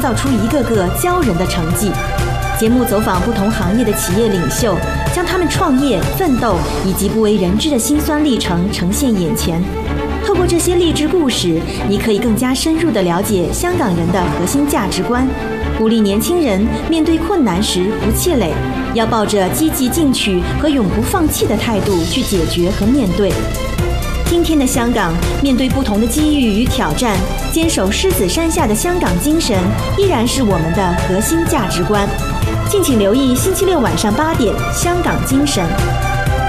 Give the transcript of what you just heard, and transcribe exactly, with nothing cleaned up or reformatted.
造出一个个骄人的成绩。节目走访不同行业的企业领袖，将他们创业、奋斗以及不为人知的辛酸历程呈现眼前。透过这些励志故事，你可以更加深入地了解香港人的核心价值观，鼓励年轻人面对困难时不气馁，要抱着积极进取和永不放弃的态度去解决和面对。今天的香港，面对不同的机遇与挑战，坚守狮子山下的香港精神依然是我们的核心价值观。敬请留意星期六晚上八点《香港精神》。